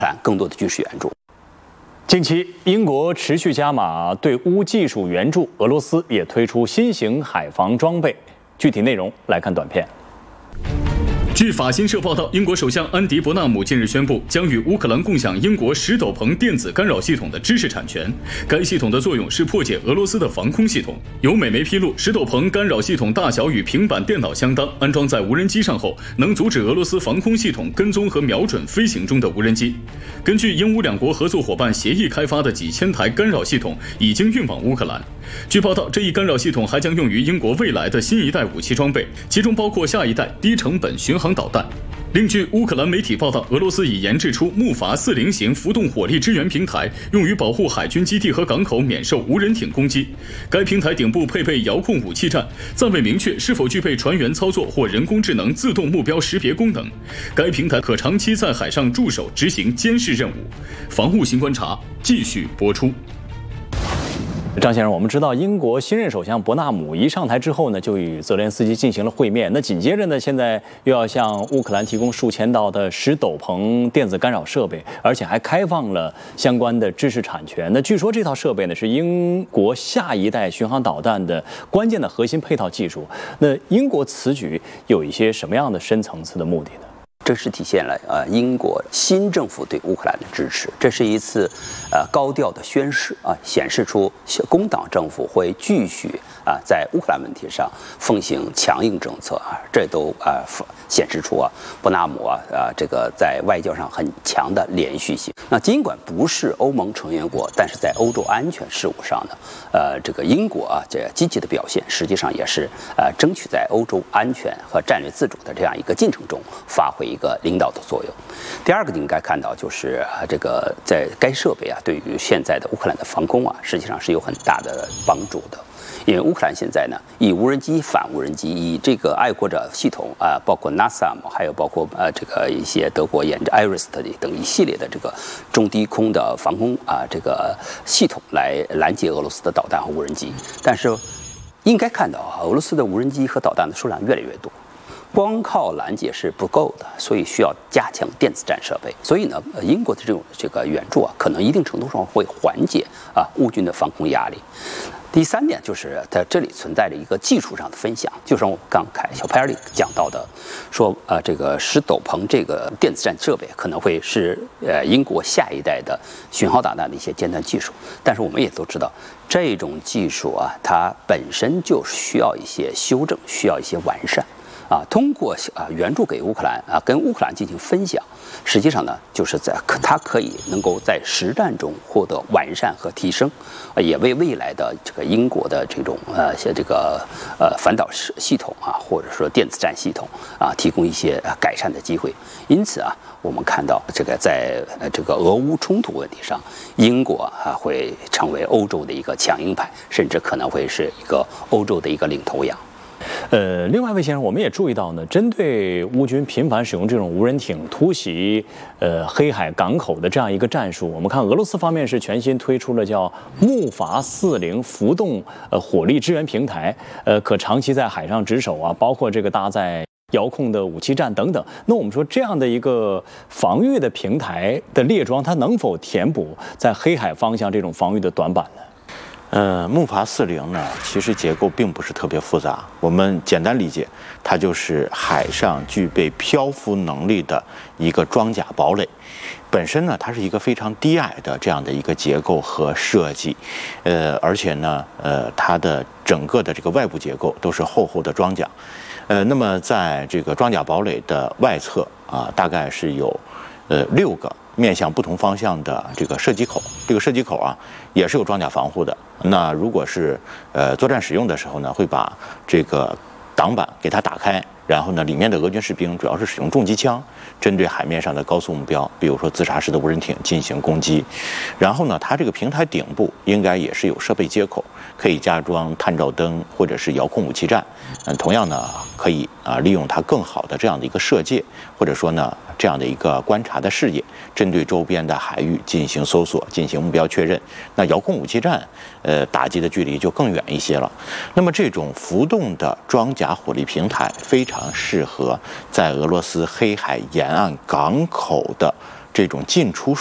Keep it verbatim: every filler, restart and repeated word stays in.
更多的军事援助。 近期，英国持续加码对乌技术援助，俄罗斯也推出新型海防装备。具体内容来看短片。 据法新社报道，英国首相安迪·伯纳姆近日宣布，将与乌克兰共享英国石斗篷电子干扰系统的知识产权。该系统的作用是破解俄罗斯的防空系统。有美媒披露，石斗篷干扰系统大小与平板电脑相当，安装在无人机上后，能阻止俄罗斯防空系统跟踪和瞄准飞行中的无人机。根据英乌两国合作伙伴协议开发的几千台干扰系统已经运往乌克兰。据报道，这一干扰系统还将用于英国未来的新一代武器装备，其中包括下一代低成本巡航导弹。另据乌克兰媒体报道，俄罗斯已研制出木筏四零型浮动火力支援平台，用于保护海军基地和港口免受无人艇攻击。该平台顶部配备遥控武器站，暂未明确是否具备船员操作或人工智能自动目标识别功能。该平台可长期在海上驻守，执行监视任务。防务新观察继续播出。 张先生，我们知道英国新任首相伯纳姆一上台之后呢，就与泽连斯基进行了会面。那紧接着呢，现在又要向乌克兰提供数千道的石斗篷电子干扰设备，而且还开放了相关的知识产权。那据说这套设备呢是英国下一代巡航导弹的关键的核心配套技术。那英国此举有一些什么样的深层次的目的呢？ 这是体现了呃英国新政府对乌克兰的支持，这是一次呃高调的宣示啊，显示出工党政府会继续啊在乌克兰问题上奉行强硬政策啊，这都啊显示出啊伯纳姆啊啊这个在外交上很强的连续性。那尽管不是欧盟成员国，但是在欧洲安全事务上呢，呃这个英国啊这积极的表现，实际上也是呃争取在欧洲安全和战略自主的这样一个进程中发挥一个领导的作用。第二个你应该看到就是啊这个在该设备啊对于现在的乌克兰的防空啊实际上是有很大的帮助的。因为乌克兰现在呢，以无人机、反无人机，以这个爱国者系统啊、呃，包括 NASAM， 还有包括呃这个一些德国研制 I R I S T 等一系列的这个中低空的防空啊、呃、这个系统来拦截俄罗斯的导弹和无人机。但是应该看到啊，俄罗斯的无人机和导弹的数量越来越多。光靠拦截是不够的，所以需要加强电子战设备。所以呢，英国的这种这个援助啊，可能一定程度上会缓解啊乌军的防空压力。第三点就是在这里存在着一个技术上的分享，就像我刚才小派尔里讲到的，说呃这个石斗篷这个电子战设备可能会是呃英国下一代的巡航导弹的一些尖端技术，但是我们也都知道，这种技术啊，它本身就需要一些修正，需要一些完善。啊，通过啊援助给乌克兰啊，跟乌克兰进行分享，实际上呢，就是在它可以能够在实战中获得完善和提升，啊，也为未来的这个英国的这种呃像这个呃反导系统啊，或者说电子战系统啊，提供一些改善的机会。因此啊，我们看到这个在呃这个俄乌冲突问题上，英国啊会成为欧洲的一个强硬派，甚至可能会是一个欧洲的一个领头羊。 呃，另外，魏先生，我们也注意到呢，针对乌军频繁使用这种无人艇突袭呃黑海港口的这样一个战术，我们看俄罗斯方面是全新推出了叫木筏四零浮动呃火力支援平台，呃，可长期在海上值守啊，包括这个搭载遥控的武器站等等。那我们说这样的一个防御的平台的列装，它能否填补在黑海方向这种防御的短板呢？ 呃，木筏四零呢，其实结构并不是特别复杂。我们简单理解，它就是海上具备漂浮能力的一个装甲堡垒。本身呢，它是一个非常低矮的这样的一个结构和设计，呃，而且呢，呃，它的整个的这个外部结构都是厚厚的装甲。呃，那么在这个装甲堡垒的外侧啊，大概是有呃六个面向不同方向的这个射击口。这个射击口啊，也是有装甲防护的。那如果是呃作战使用的时候呢，会把这个挡板给它打开，然后呢，里面的俄军士兵主要是使用重机枪，针对海面上的高速目标，比如说自杀式的无人艇进行攻击。然后呢，它这个平台顶部应该也是有设备接口，可以加装探照灯或者是遥控武器站。嗯，同样呢，可以啊利用它更好的这样的一个射界，或者说呢这样的一个观察的视野，针对周边的海域进行搜索，进行目标确认。那遥控武器站，呃，打击的距离就更远一些了。那么这种浮动的装甲火力平台非常适合在俄罗斯黑海沿岸港口的这种进出